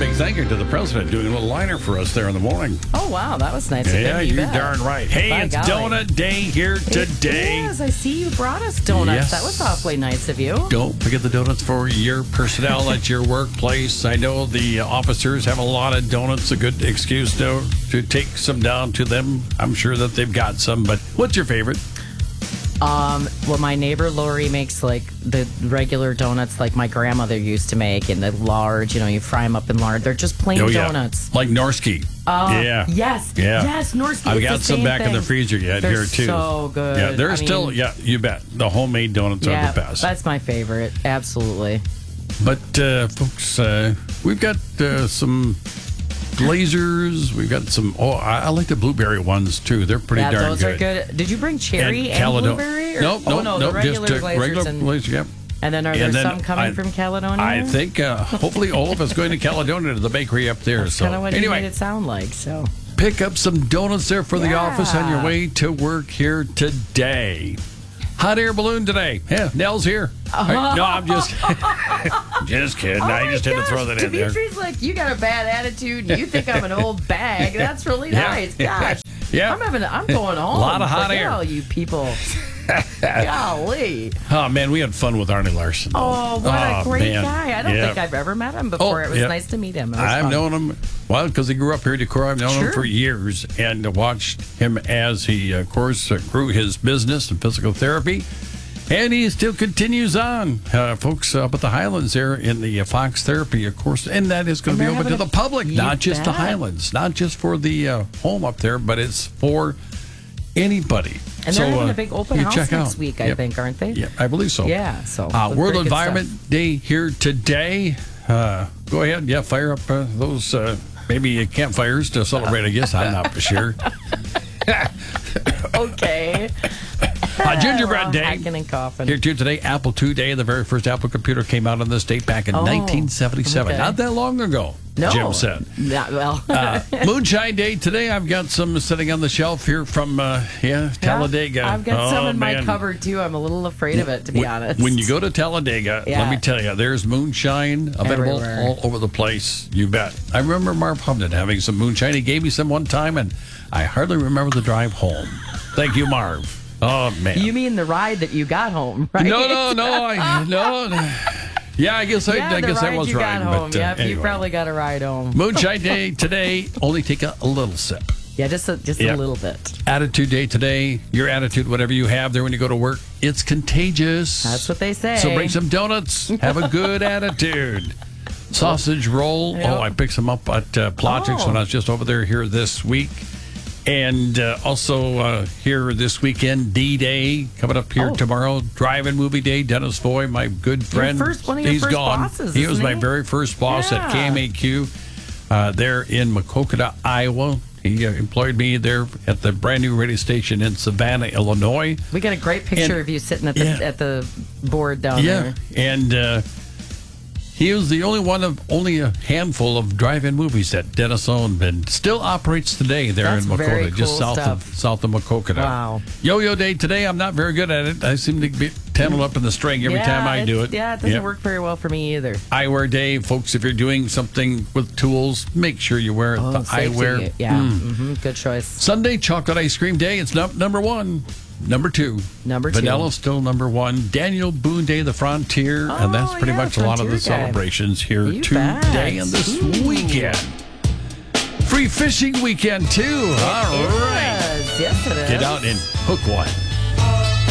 big thank you to the president doing a little liner for us there in the morning. Oh, wow. That was nice of him. Yeah, You you're bet. darn right. Hey, By it's golly. donut day here today. Yes, I see you brought us donuts. Yes. That was awfully nice of you. Don't forget the donuts for your personnel at your workplace. I know the officers have a lot of donuts, a good excuse to take some down to them. I'm sure that they've got some, but what's your favorite? Well, my neighbor Lori makes like the regular donuts like my grandmother used to make in the large, you fry them up in lard. They're just plain donuts. Like Norski. Yeah. Yes. Yeah. Yes, Norski. I've It's got the some same back in the thing. freezer yet They're here, too. so good. Yeah, they're I still, mean, yeah, you bet. The homemade donuts are the best. That's my favorite. Absolutely. But, folks, we've got some Glazers. We've got some, I like the blueberry ones, too. They're pretty darn those are good. Did you bring cherry and No, blueberry? no, the regular just Glazers regular and, Glazers, yep. And then are there some coming from Caledonia? I think hopefully all of us going to Caledonia to the bakery up there. That's kind of what you made it sound like. So pick up some donuts there for the Yeah. office on your way to work here today. Hot air balloon today. Yeah, Nell's here. No, I'm just just kidding. I just had to throw that in there. Dimitri's like, you got a bad attitude and you think I'm an old bag. That's really nice. Gosh. Yeah. I'm going home. A lot of hot Forget air. all you people. Golly. Oh, man, we had fun with Arnie Larson. Though. Oh, what a great man. guy. I don't think I've ever met him before. It was nice to meet him. I've known him, well, because he grew up here in Decorah. I've known him Sure. for years and watched him as he, of course, grew his business in physical therapy. And he still continues on, folks, up at the Highlands there in the Fox Therapy, of course. And that is going to be open to the public, not just the Highlands, not just for the home up there, but it's for anybody. And they're having a big open house next week, I think, aren't they? Yeah, I believe so. Yeah. So World Environment Day here today. Go ahead. Yeah, fire up those maybe campfires to celebrate, I guess. I'm not for sure. Okay. Gingerbread Day. Hacking and coughing. Here too today, Apple II Day. The very first Apple computer came out on this date back in 1977. Okay. Not that long ago, No. Jim said. Not well. Moonshine Day today. I've got some sitting on the shelf here from, Talladega. I've got some in my cupboard, too. I'm a little afraid of it, to be honest. When you go to Talladega, let me tell you, there's moonshine available Everywhere. all over the place. You bet. I remember Marv Hubden having some moonshine. He gave me some one time, and I hardly remember the drive home. Thank you, Marv. Oh, man. You mean the ride that you got home, right? No. Yeah, I guess I was you riding. Got home. But, Yep, anyway. you probably got a ride home. Moonshine Day today. Only take a little sip. Yeah, just a little bit. Attitude Day today. Your attitude, whatever you have there when you go to work, it's contagious. That's what they say. So bring some donuts. Have a good attitude. Sausage roll. Yep. Oh, I picked some up at Plotchix when I was just over there here this week. And also here this weekend, D-Day coming up here tomorrow. Drive-in movie day. Dennis Foy, my good friend. One of your He's first gone. bosses, He was isn't my he? very first boss at KMAQ there in Maquoketa, Iowa. He employed me there at the brand new radio station in Savannah, Illinois. We got a great picture of you sitting at the board down there. And he was the only one of only a handful of drive-in movies that Dennis owned and still operates today there That's in Maquoketa, very just cool south of Maquoketa. Wow. Yo-Yo Day today, I'm not very good at it. I seem to be tangled up in the string every time I do it. Yeah, it doesn't work very well for me either. Eyewear Day, folks, if you're doing something with tools, make sure you wear the safety. eyewear. Yeah, good choice. Sunday, Chocolate Ice Cream Day. It's number one. Number two. Vanilla still number one. Daniel Boone Day, the Frontier. And that's pretty much a lot of the celebrations here today and this weekend. Free fishing weekend, too. All right. Yes, it is. Get out and hook one.